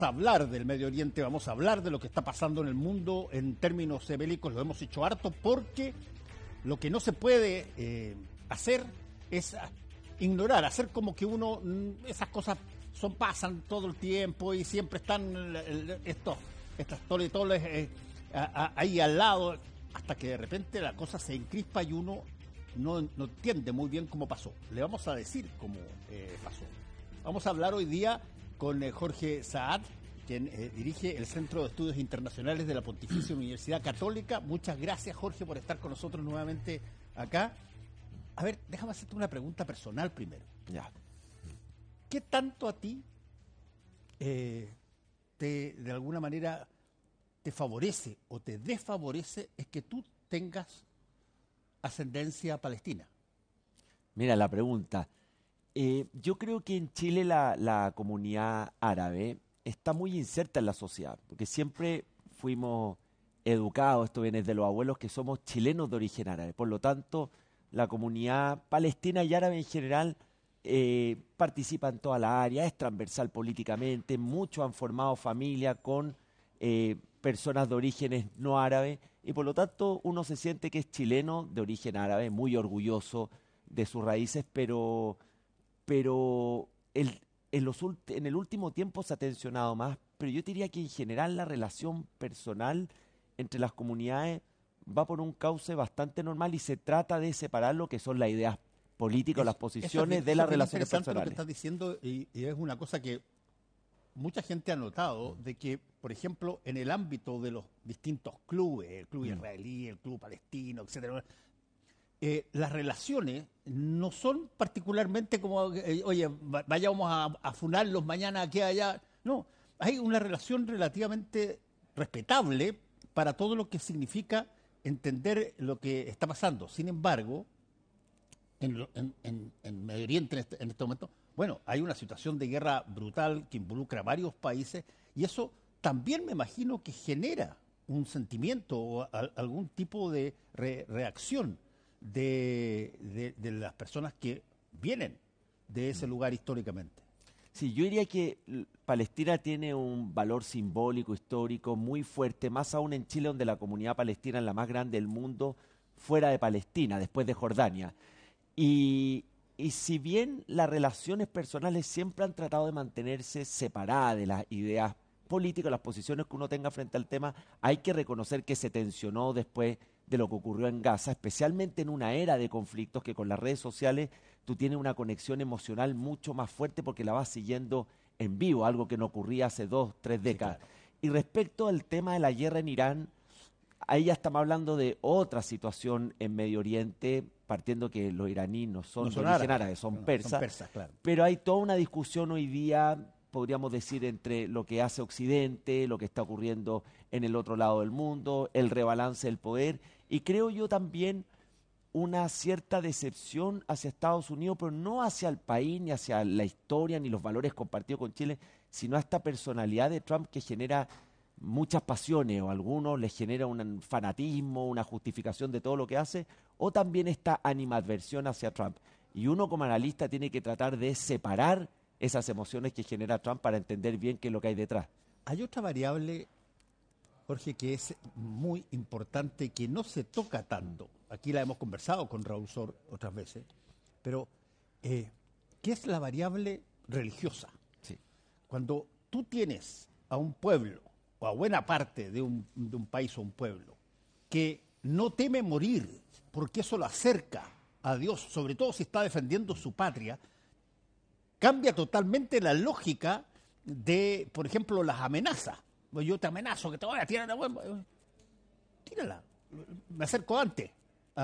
a hablar del Medio Oriente, vamos a hablar de lo que está pasando en el mundo en términos bélicos. Lo hemos hecho harto porque lo que no se puede hacer es ignorar, hacer como que uno, esas cosas pasan todo el tiempo y siempre están estas toletoles ahí al lado, hasta que de repente la cosa se encrispa y uno no entiende muy bien cómo pasó. Le vamos a decir cómo pasó. Vamos a hablar hoy día con Jorge Saad, quien dirige el Centro de Estudios Internacionales de la Pontificia Universidad Católica. Muchas gracias, Jorge, por estar con nosotros nuevamente acá. A ver, déjame hacerte una pregunta personal primero. Ya. ¿Qué tanto a ti de alguna manera te favorece o te desfavorece es que tú tengas ascendencia palestina? Mira la pregunta. Yo creo que en Chile la comunidad árabe está muy inserta en la sociedad, porque siempre fuimos educados, esto viene de los abuelos, que somos chilenos de origen árabe. Por lo tanto, la comunidad palestina y árabe en general participa en toda la área, es transversal políticamente, muchos han formado familia con personas de orígenes no árabes, y por lo tanto uno se siente que es chileno de origen árabe, muy orgulloso de sus raíces, pero en el último tiempo se ha tensionado más, pero yo diría que en general la relación personal entre las comunidades va por un cauce bastante normal y se trata de separar lo que son las ideas políticas o las posiciones de las relaciones personales. Lo que estás diciendo y es una cosa que mucha gente ha notado, de que, por ejemplo, en el ámbito de los distintos clubes, el club israelí, el club palestino, etcétera, las relaciones no son particularmente como, oye, vayamos a funarlos mañana aquí allá. No, hay una relación relativamente respetable para todo lo que significa entender lo que está pasando. Sin embargo, en Medio Oriente en este momento, bueno, hay una situación de guerra brutal que involucra a varios países y eso también me imagino que genera un sentimiento o algún tipo de reacción de las personas que vienen de ese lugar históricamente. Sí, yo diría que Palestina tiene un valor simbólico, histórico muy fuerte, más aún en Chile, donde la comunidad palestina es la más grande del mundo fuera de Palestina, después de Jordania. Y si bien las relaciones personales siempre han tratado de mantenerse separadas de las ideas políticas, las posiciones que uno tenga frente al tema, hay que reconocer que se tensionó después de lo que ocurrió en Gaza, especialmente en una era de conflictos que con las redes sociales tú tienes una conexión emocional mucho más fuerte porque la vas siguiendo en vivo, algo que no ocurría hace 2, 3 décadas. Sí, claro. Y respecto al tema de la guerra en Irán, ahí ya estamos hablando de otra situación en Medio Oriente, partiendo que los iraníes no son de origen árabe, son persas, claro. Pero hay toda una discusión hoy día, podríamos decir, entre lo que hace Occidente, lo que está ocurriendo en el otro lado del mundo, el rebalance del poder, y creo yo también una cierta decepción hacia Estados Unidos, pero no hacia el país, ni hacia la historia, ni los valores compartidos con Chile, sino a esta personalidad de Trump que genera muchas pasiones, o a algunos les genera un fanatismo, una justificación de todo lo que hace, o también esta animadversión hacia Trump. Y uno como analista tiene que tratar de separar esas emociones que genera Trump para entender bien qué es lo que hay detrás. Hay otra variable, Jorge, que es muy importante, que no se toca tanto. Aquí la hemos conversado con Raúl Sor otras veces, pero ¿qué es la variable religiosa? Sí. Cuando tú tienes a un pueblo, o a buena parte de un país o un pueblo, que no teme morir porque eso lo acerca a Dios, sobre todo si está defendiendo su patria, cambia totalmente la lógica de, por ejemplo, las amenazas. Yo te amenazo que te voy a tirar la bomba. Tírala, me acerco antes.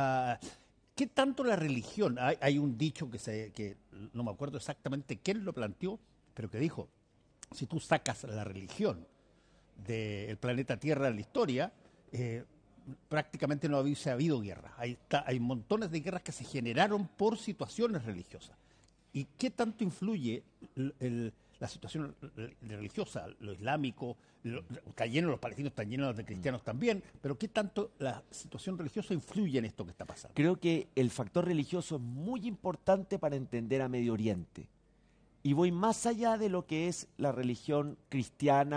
¿Qué tanto la religión? Hay un dicho que no me acuerdo exactamente quién lo planteó, pero que dijo, si tú sacas la religión del planeta Tierra en la historia, prácticamente no hubiese habido guerra. Hay montones de guerras que se generaron por situaciones religiosas. ¿Y qué tanto influye la situación religiosa, lo islámico? Está lleno, los palestinos están llenos de cristianos también, pero ¿qué tanto la situación religiosa influye en esto que está pasando? Creo que el factor religioso es muy importante para entender a Medio Oriente. y voy más allá de lo que es la religión cristiana